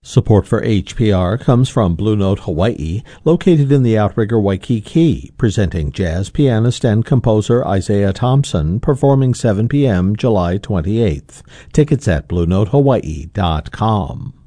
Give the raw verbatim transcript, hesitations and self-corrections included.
Support for H P R comes from Blue Note Hawaii, located in the Outrigger Waikiki, presenting jazz pianist and composer Isaiah Thompson, performing seven p.m. July twenty-eighth. Tickets at blue note hawaii dot com.